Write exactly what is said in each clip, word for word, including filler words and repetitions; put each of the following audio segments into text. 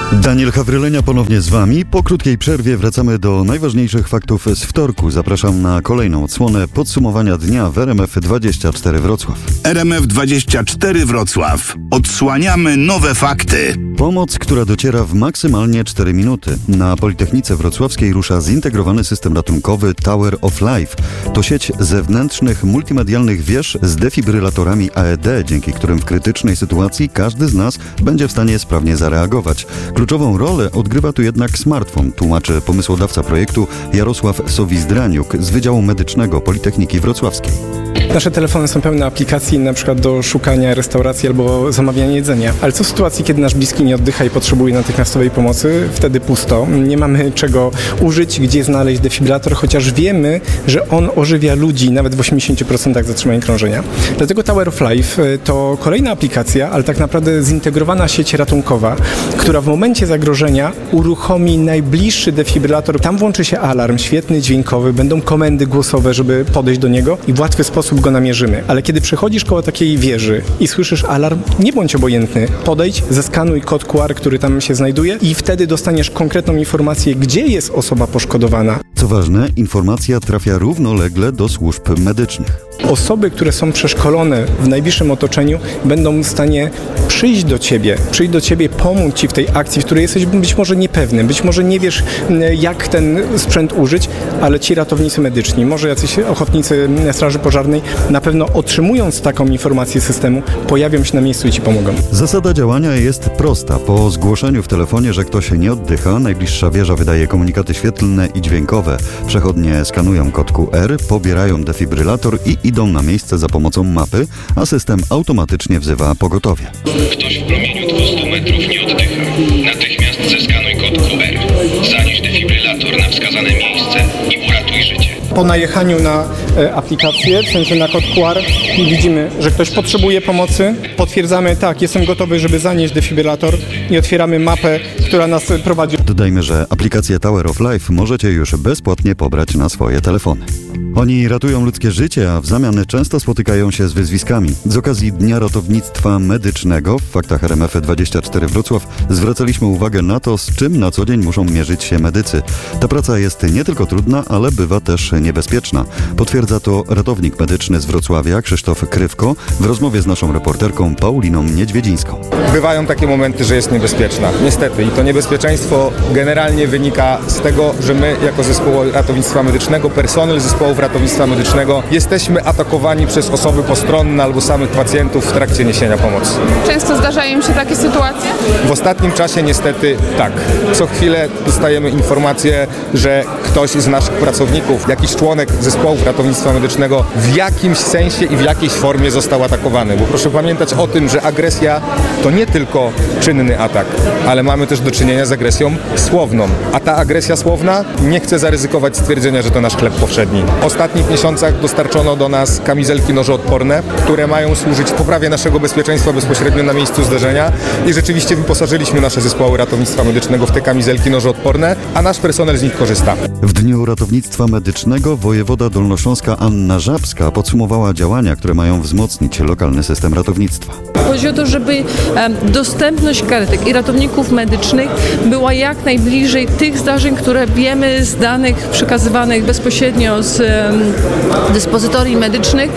Daniel Hawrylenia ponownie z Wami. Po krótkiej przerwie wracamy do najważniejszych faktów z wtorku. Zapraszam na kolejną odsłonę podsumowania dnia w R M F dwadzieścia cztery Wrocław. R M F dwadzieścia cztery Wrocław. Odsłaniamy nowe fakty. Pomoc, która dociera w maksymalnie cztery minuty. Na Politechnice Wrocławskiej rusza zintegrowany system ratunkowy Tower of Life. To sieć zewnętrznych, multimedialnych wież z defibrylatorami A E D, dzięki którym w krytycznej sytuacji każdy z nas będzie w stanie sprawnie zareagować. Kluczową rolę odgrywa tu jednak smartfon, tłumaczy pomysłodawca projektu Jarosław Sowizdraniuk z Wydziału Medycznego Politechniki Wrocławskiej. Nasze telefony są pełne aplikacji, na przykład do szukania restauracji albo zamawiania jedzenia. Ale co w sytuacji, kiedy nasz bliski nie oddycha i potrzebuje natychmiastowej pomocy? Wtedy pusto. Nie mamy czego użyć, gdzie znaleźć defibrylator, chociaż wiemy, że on ożywia ludzi nawet w osiemdziesięciu procentach zatrzymania krążenia. Dlatego Tower of Life to kolejna aplikacja, ale tak naprawdę zintegrowana sieć ratunkowa, która w momencie zagrożenia uruchomi najbliższy defibrylator. Tam włączy się alarm świetny, dźwiękowy, będą komendy głosowe, żeby podejść do niego i w łatwy sposób go namierzymy. Ale kiedy przechodzisz koło takiej wieży i słyszysz alarm, nie bądź obojętny. Podejdź, zeskanuj kod Q R, który tam się znajduje i wtedy dostaniesz konkretną informację, gdzie jest osoba poszkodowana. Co ważne, informacja trafia równolegle do służb medycznych. Osoby, które są przeszkolone w najbliższym otoczeniu, będą w stanie przyjść do Ciebie, przyjść do Ciebie, pomóc Ci w tej akcji, w której jesteś być może niepewny, być może nie wiesz, jak ten sprzęt użyć, ale ci ratownicy medyczni, może jacyś ochotnicy Straży Pożarnej, na pewno otrzymując taką informację z systemu, pojawią się na miejscu i Ci pomogą. Zasada działania jest prosta. Po zgłoszeniu w telefonie, że ktoś nie oddycha, najbliższa wieża wydaje komunikaty świetlne i dźwiękowe. Przechodnie skanują kod Q R, pobierają defibrylator i idą na miejsce za pomocą mapy, a system automatycznie wzywa pogotowie. Ktoś w promieniu dwustu metrów nie oddycha. Natychmiast zeskanuj kod Q R. Zanieś defibrylator na wskazane miejsce i uratuj życie. Po najechaniu na e, aplikację, w sensie na kod Q R, widzimy, że ktoś potrzebuje pomocy. Potwierdzamy, tak, jestem gotowy, żeby zanieść defibrylator i otwieramy mapę, która nas prowadzi. Dodajmy, że aplikację Tower of Life możecie już bezpłatnie pobrać na swoje telefony. Oni ratują ludzkie życie, a w zamian często spotykają się z wyzwiskami. Z okazji Dnia Ratownictwa Medycznego w faktach R M F dwadzieścia cztery Wrocław zwracaliśmy uwagę na to, z czym na co dzień muszą mierzyć się medycy. Ta praca jest nie tylko trudna, ale bywa też niebezpieczna. Potwierdza to ratownik medyczny z Wrocławia Krzysztof Krywko w rozmowie z naszą reporterką Pauliną Niedźwiedzińską. Bywają takie momenty, że jest niebezpieczna. Niestety. I to niebezpieczeństwo generalnie wynika z tego, że my jako zespół ratownictwa medycznego, personel zespołów ratownictwa medycznego jesteśmy atakowani przez osoby postronne albo samych pacjentów w trakcie niesienia pomocy. Często zdarzają się takie sytuacje? W ostatnim czasie niestety tak. Co chwilę dostajemy informację, że ktoś z naszych pracowników, jakiś członek zespołów ratownictwa medycznego w jakimś sensie i w jakiejś formie został atakowany. Bo proszę pamiętać o tym, że agresja to nie tylko czynny atak, ale mamy też do czynienia z agresją słowną. A ta agresja słowna, nie chcę zaryzykować stwierdzenia, że to nasz chleb powszedni. W ostatnich miesiącach dostarczono do nas kamizelki nożoodporne, które mają służyć poprawie naszego bezpieczeństwa bezpośrednio na miejscu zdarzenia i rzeczywiście wyposażyliśmy nasze zespoły ratownictwa medycznego w te kamizelki nożoodporne, a nasz personel z nich korzysta. W Dniu Ratownictwa Medycznego wojewoda dolnośląska Anna Żabska podsumowała działania, które mają wzmocnić lokalny system ratownictwa. Chodzi o to, żeby dostępność karetek i ratowników medycznych była jak najbliżej tych zdarzeń, które wiemy z danych przekazywanych bezpośrednio z dyspozytorii medycznych,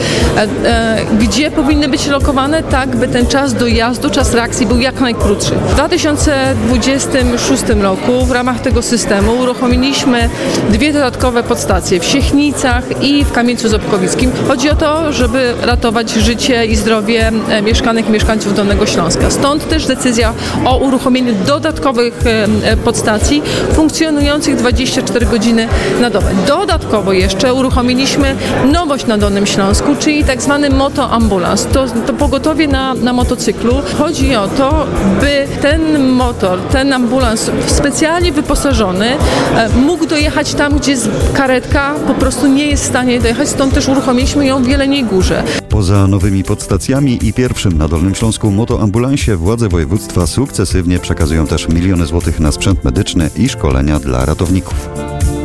gdzie powinny być lokowane tak, by ten czas dojazdu, czas reakcji był jak najkrótszy. W dwa tysiące dwudziestym szóstym roku w ramach tego systemu uruchomiliśmy dwie dodatkowe podstacje w Siechnicach i w Kamieńcu Ząbkowickim. Chodzi o to, żeby ratować życie i zdrowie mieszkanek i mieszkańców Dolnego Śląska. Stąd też decyzja o uruchomieniu dodatkowych podstacji funkcjonujących dwadzieścia cztery godziny na dobę. Dodatkowo jeszcze uruchomiliśmy nowość na Dolnym Śląsku, czyli tak zwany motoambulans. To, to pogotowie na, na motocyklu. Chodzi o to, by ten motor, ten ambulans specjalnie wyposażony mógł dojechać tam, gdzie karetka po prostu nie jest w stanie dojechać. Stąd też uruchomiliśmy ją w Jeleniej Górze. Poza nowymi podstacjami i pierwszym na Dolnym Śląsku motoambulansie władze województwa sukcesywnie przekazują też miliony złotych na sprzęt medyczny i szkolenia dla ratowników. W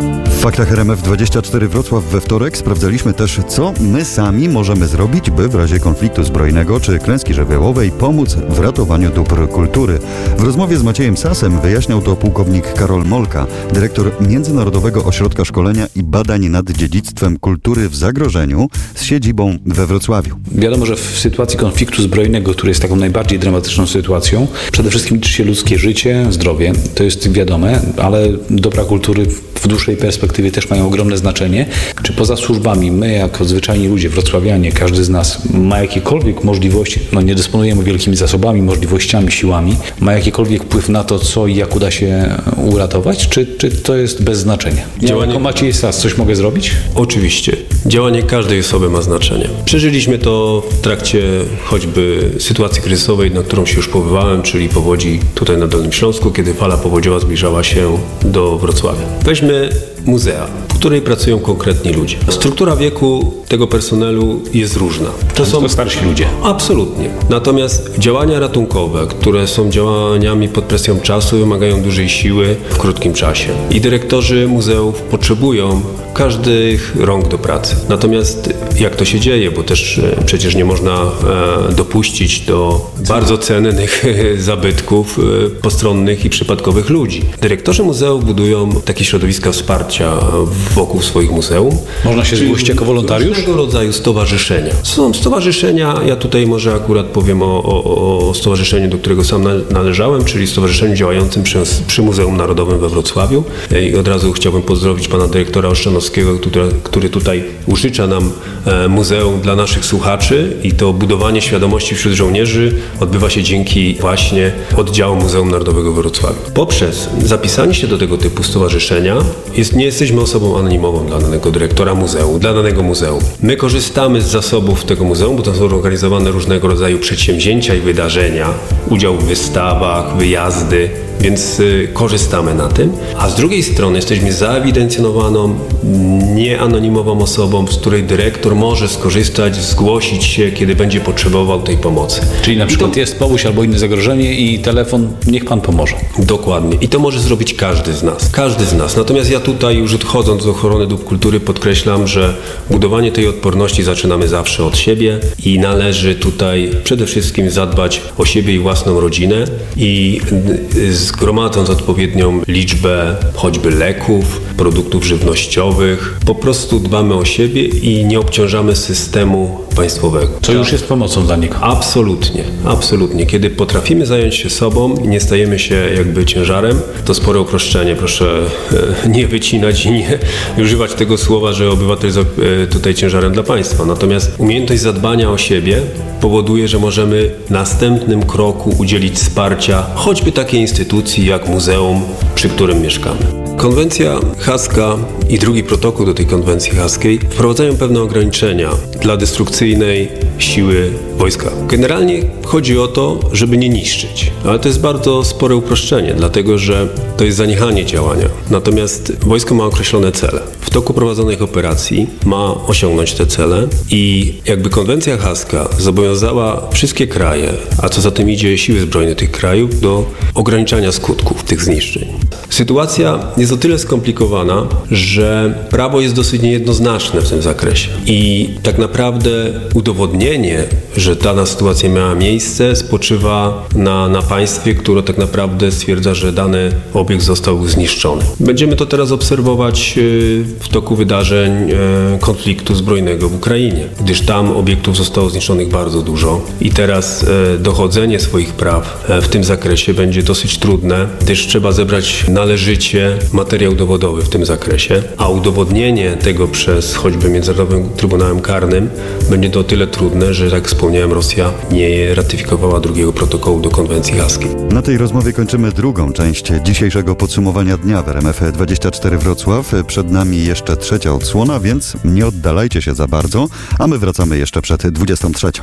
Faktach R M F dwadzieścia cztery Wrocław we wtorek sprawdzaliśmy też, co my sami możemy zrobić, by w razie konfliktu zbrojnego czy klęski żywiołowej pomóc w ratowaniu dóbr kultury. W rozmowie z Maciejem Sasem wyjaśniał to pułkownik Karol Molka, dyrektor Międzynarodowego Ośrodka Szkolenia i Badań nad Dziedzictwem Kultury w Zagrożeniu z siedzibą we Wrocławiu. Wiadomo, że w sytuacji konfliktu zbrojnego, który jest taką najbardziej dramatyczną sytuacją, przede wszystkim liczy się ludzkie życie, zdrowie, to jest wiadome, ale dobra kultury w dłuższej perspektywie też mają ogromne znaczenie. Czy poza służbami my, jako zwyczajni ludzie, wrocławianie, każdy z nas ma jakiekolwiek możliwości, no nie dysponujemy wielkimi zasobami, możliwościami, siłami, ma jakikolwiek wpływ na to, co i jak uda się uratować, czy, czy to jest bez znaczenia? Ja jako Maciej Sas coś mogę zrobić? Oczywiście. Działanie każdej osoby ma znaczenie. Przeżyliśmy to w trakcie choćby sytuacji kryzysowej, na którą się już powołałem, czyli powodzi tutaj na Dolnym Śląsku, kiedy fala powodziowa zbliżała się do Wrocławia. Weźmy muzea, w której pracują konkretni ludzie. Struktura wieku tego personelu jest różna. To są to starsi ludzie. Absolutnie. Natomiast działania ratunkowe, które są działaniami pod presją czasu, wymagają dużej siły w krótkim czasie. I dyrektorzy muzeów potrzebują każdych rąk do pracy. Natomiast jak to się dzieje, bo też przecież nie można e, dopuścić do bardzo cennych zabytków e, postronnych i przypadkowych ludzi. Dyrektorzy muzeów budują takie środowiska wsparcia wokół swoich muzeum. Można się zgłosić jako wolontariusz? Różnego rodzaju stowarzyszenia. Są stowarzyszenia, ja tutaj może akurat powiem o, o, o stowarzyszeniu, do którego sam należałem, czyli stowarzyszeniu działającym przy, przy Muzeum Narodowym we Wrocławiu. I od razu chciałbym pozdrowić pana dyrektora Oszczanowskiego, który, który tutaj użycza nam e, muzeum dla naszych słuchaczy i to budowanie świadomości wśród żołnierzy odbywa się dzięki właśnie oddziału Muzeum Narodowego we Wrocławiu. Poprzez zapisanie się do tego typu stowarzyszenia jest, nie jesteśmy osobą anonimową dla danego dyrektora muzeum, dla danego muzeum. My korzystamy z zasobów tego muzeum, bo tam są organizowane różnego rodzaju przedsięwzięcia i wydarzenia, udział w wystawach, wyjazdy, więc y, korzystamy na tym. A z drugiej strony jesteśmy zaewidencjonowaną, nieanonimową osobą, z której dyrektor może skorzystać, zgłosić się, kiedy będzie potrzebował tej pomocy. Czyli na przykład to jest powódź albo inne zagrożenie i telefon, niech pan pomoże. Dokładnie. I to może zrobić każdy z nas. Każdy z nas. Natomiast ja tutaj już odchodząc do ochrony dóbr kultury podkreślam, że budowanie tej odporności zaczynamy zawsze od siebie i należy tutaj przede wszystkim zadbać o siebie i własną rodzinę i zgromadząc odpowiednią liczbę choćby leków, produktów żywnościowych, po prostu dbamy o siebie i nie obciążamy systemu państwowego. Co już jest pomocą dla niego. Absolutnie, absolutnie. Kiedy potrafimy zająć się sobą i nie stajemy się jakby ciężarem, to spore uproszczenie. Proszę nie wycinać i nie używać tego słowa, że obywatel jest tutaj ciężarem dla państwa. Natomiast umiejętność zadbania o siebie powoduje, że możemy w następnym kroku udzielić wsparcia choćby takiej instytucji jak muzeum, przy którym mieszkamy. Konwencja haska i drugi protokół do tej konwencji haskiej wprowadzają pewne ograniczenia dla destrukcyjnej siły wojska. Generalnie chodzi o to, żeby nie niszczyć, ale to jest bardzo spore uproszczenie, dlatego że to jest zaniechanie działania. Natomiast wojsko ma określone cele. W toku prowadzonych operacji ma osiągnąć te cele i jakby konwencja haska zobowiązała wszystkie kraje, a co za tym idzie siły zbrojne tych krajów, do ograniczania skutków tych zniszczeń. Sytuacja jest o tyle skomplikowana, że prawo jest dosyć niejednoznaczne w tym zakresie i tak naprawdę udowodnienie, że dana sytuacja miała miejsce, spoczywa na, na państwie, które tak naprawdę stwierdza, że dany obiekt został zniszczony. Będziemy to teraz obserwować w toku wydarzeń konfliktu zbrojnego w Ukrainie, gdyż tam obiektów zostało zniszczonych bardzo dużo i teraz dochodzenie swoich praw w tym zakresie będzie dosyć trudne, gdyż trzeba zebrać należycie materiał dowodowy w tym zakresie, a udowodnienie tego przez choćby Międzynarodowym Trybunałem Karnym będzie to o tyle trudne, że jak wspomniałem, Rosja nie ratyfikowała drugiego protokołu do konwencji haskiej. Na tej rozmowie kończymy drugą część dzisiejszego podsumowania dnia w R M F dwadzieścia cztery Wrocław. Przed nami jeszcze trzecia odsłona, więc nie oddalajcie się za bardzo, a my wracamy jeszcze przed dwudziestą trzecią.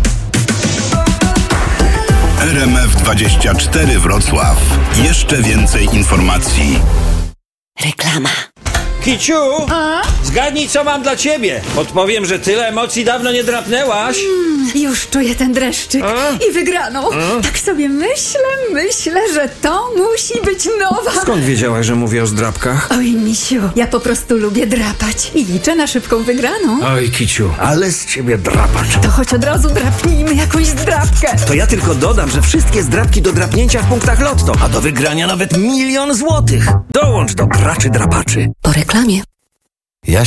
R M F dwadzieścia cztery Wrocław. Jeszcze więcej informacji. Reklama. Kiciu, A? zgadnij, co mam dla ciebie. Podpowiem, że tyle emocji dawno nie drapnęłaś. Mm, już czuję ten dreszczyk. A? I wygraną. A? Tak sobie myślę, myślę, że to musi być nowa. Skąd wiedziałaś, że mówię o zdrapkach? Oj, misiu, ja po prostu lubię drapać i liczę na szybką wygraną. Oj, Kiciu, ale z ciebie drapacz. To choć od razu drapnijmy jakąś zdrapkę. To ja tylko dodam, że wszystkie zdrapki do drapnięcia w punktach Lotto, a do wygrania nawet milion złotych. Dołącz do graczy drapaczy. Po reklamie.